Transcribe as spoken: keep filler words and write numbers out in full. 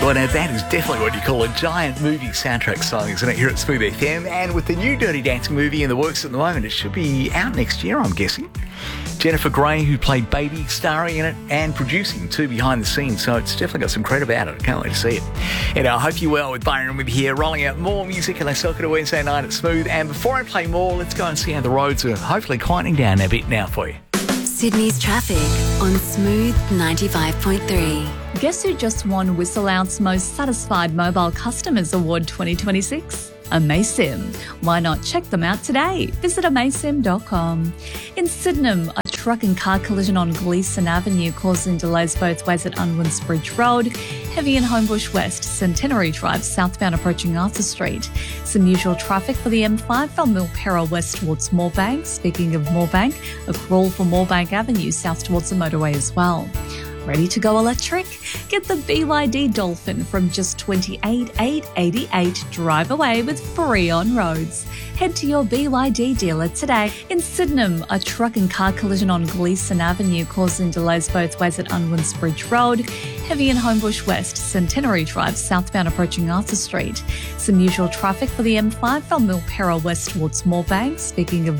Well, now that is definitely what you call a giant movie soundtrack song, isn't it, here at Smooth F M? And with the new Dirty Dancing movie in the works at the moment, it should be out next year, I'm guessing. Jennifer Grey, who played Baby, starring in it and producing too behind the scenes, so it's definitely got some cred about it. I can't wait to see it. And I hope you're well with Byron with you here, rolling out more music and I suck it a Wednesday night at Smooth. And before I play more, let's go and see how the roads are hopefully quieting down a bit now for you. Sydney's traffic on Smooth ninety-five point three. Guess who just won Whistle Out's Most Satisfied Mobile Customers Award twenty twenty-six? Amaysim. Why not check them out today? Visit amaysim dot com. In Sydenham, a truck and car collision on Gleeson Avenue causing delays both ways at Unwin's Bridge Road. Heavy in Homebush West, Centenary Drive southbound approaching Arthur Street. Some usual traffic for the M five from Milperra west towards Moorebank. Speaking of Moorebank, a crawl for Moorebank Avenue south towards the motorway as well. Ready to go electric? Get the B Y D Dolphin from just twenty-eight thousand eight hundred eighty-eight dollars. Drive away with free on roads. Head to your B Y D dealer today. In Sydenham, a truck and car collision on Gleeson Avenue causing delays both ways at Unwin's Bridge Road. Heavy in Homebush West, Centenary Drive southbound approaching Arthur Street. Some usual traffic for the M five from Milperra west towards Moorebank. Speaking of